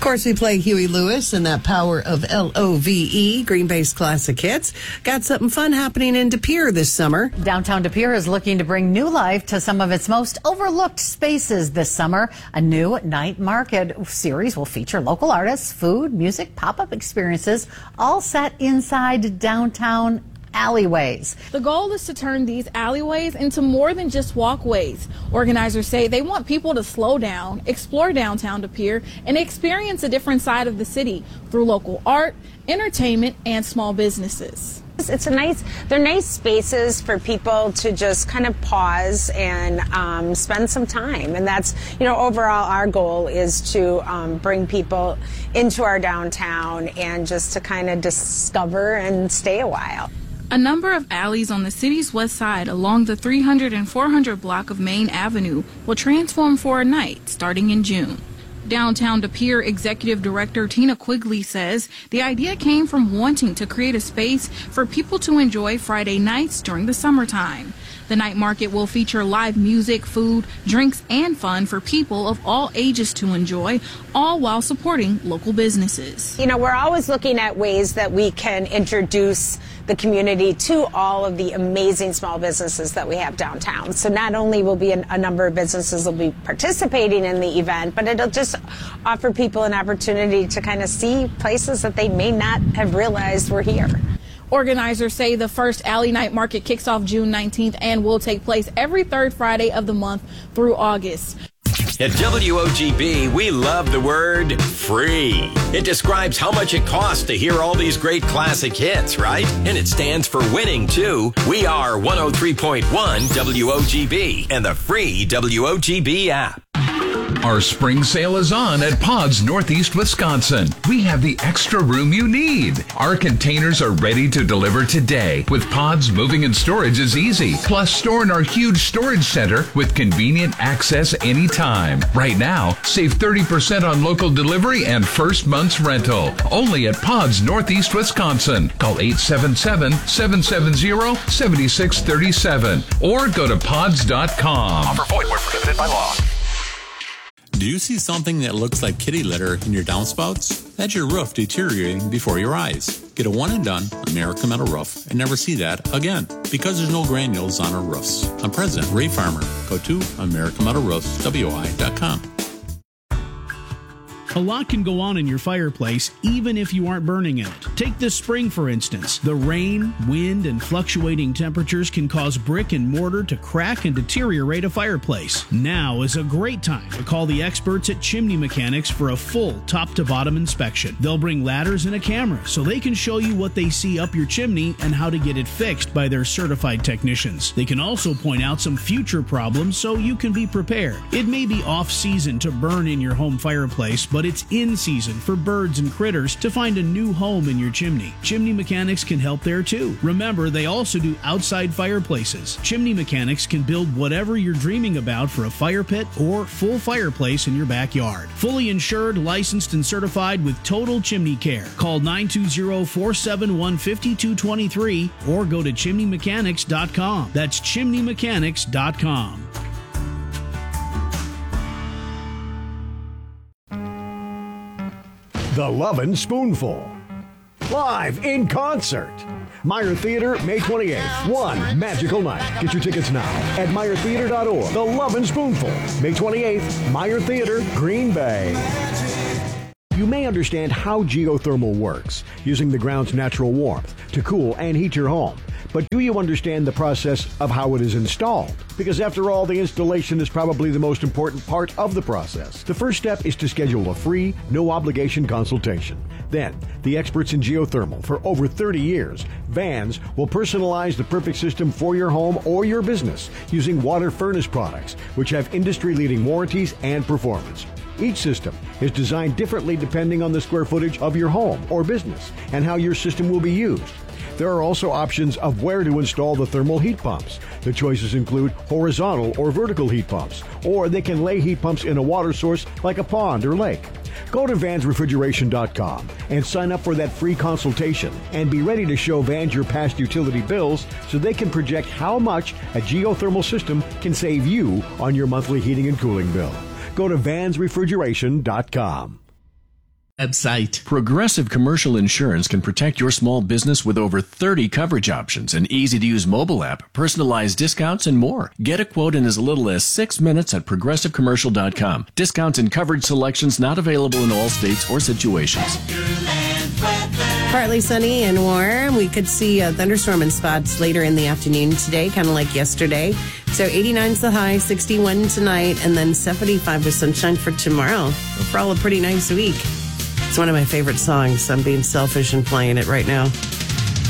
course, we play Huey Lewis and that power of LOVE, Green Bay's classic hits. Got something fun happening in De Pere this summer. Downtown De Pere is looking to bring new life to some of its most overlooked spaces this summer. A new night market series will feature local artists, food, music, pop-up experiences, all set inside downtown alleyways. The goal is to turn these alleyways into more than just walkways. Organizers say they want people to slow down, explore downtown De Pere, and experience a different side of the city through local art, entertainment, and small businesses. They're nice spaces for people to just kind of pause and spend some time. And that's, overall our goal is to bring people into our downtown and just to kind of discover and stay a while. A number of alleys on the city's west side along the 300 and 400 block of Main Avenue will transform for a night starting in June. Downtown De Pere Executive Director Tina Quigley says the idea came from wanting to create a space for people to enjoy Friday nights during the summertime. The night market will feature live music, food, drinks, and fun for people of all ages to enjoy, all while supporting local businesses. We're always looking at ways that we can introduce the community to all of the amazing small businesses that we have downtown. So not only will be a number of businesses will be participating in the event, but it'll just offer people an opportunity to kind of see places that they may not have realized were here. Organizers say the first Alley Night Market kicks off June 19th and will take place every third Friday of the month through August. At WOGB, we love the word free. It describes how much it costs to hear all these great classic hits, right? And it stands for winning, too. We are 103.1 WOGB and the free WOGB app. Our spring sale is on at Pods Northeast Wisconsin. We have the extra room you need. Our containers are ready to deliver today. With Pods, moving and storage is easy. Plus, store in our huge storage center with convenient access anytime. Right now, save 30% on local delivery and first month's rental. Only at Pods Northeast Wisconsin. Call 877-770-7637 or go to pods.com. Offer void where prohibited by law. Do you see something that looks like kitty litter in your downspouts? That's your roof deteriorating before your eyes. Get a one and done American Metal Roof and never see that again because there's no granules on our roofs. I'm President Ray Farmer. Go to AmericanMetalRoofsWI.com. A lot can go on in your fireplace, even if you aren't burning in it. Take this spring, for instance. The rain, wind, and fluctuating temperatures can cause brick and mortar to crack and deteriorate a fireplace. Now is a great time to call the experts at Chimney Mechanics for a full top-to-bottom inspection. They'll bring ladders and a camera so they can show you what they see up your chimney and how to get it fixed by their certified technicians. They can also point out some future problems so you can be prepared. It may be off-season to burn in your home fireplace, but it's in season for birds and critters to find a new home in your chimney. Chimney Mechanics can help there too. Remember, they also do outside fireplaces. Chimney Mechanics can build whatever you're dreaming about for a fire pit or full fireplace in your backyard. Fully insured, licensed, and certified with total chimney care. Call 920-471-5223 or go to chimneymechanics.com. That's chimneymechanics.com. The Lovin' Spoonful. Live in concert. Meyer Theater, May 28th. One magical night. Get your tickets now at meyertheater.org. The Lovin' Spoonful. May 28th. Meyer Theater, Green Bay. You may understand how geothermal works, using the ground's natural warmth to cool and heat your home. But do you understand the process of how it is installed? Because after all, the installation is probably the most important part of the process. The first step is to schedule a free, no-obligation consultation. Then, the experts in geothermal for over 30 years, Vans, will personalize the perfect system for your home or your business using water furnace products, which have industry-leading warranties and performance. Each system is designed differently depending on the square footage of your home or business and how your system will be used. There are also options of where to install the thermal heat pumps. The choices include horizontal or vertical heat pumps, or they can lay heat pumps in a water source like a pond or lake. Go to vansrefrigeration.com and sign up for that free consultation and be ready to show Vans your past utility bills so they can project how much a geothermal system can save you on your monthly heating and cooling bill. Go to vansrefrigeration.com. website. Progressive Commercial Insurance can protect your small business with over 30 coverage options, an easy-to-use mobile app, personalized discounts, and more. Get a quote in as little as 6 minutes at progressivecommercial.com. Discounts and coverage selections not available in all states or situations. Partly sunny and warm. We could see a thunderstorm in spots later in the afternoon today, kind of like yesterday. So 89's the high, 61 tonight, and then 75 with sunshine for tomorrow. Overall, a pretty nice week. It's one of my favorite songs. I'm being selfish and playing it right now.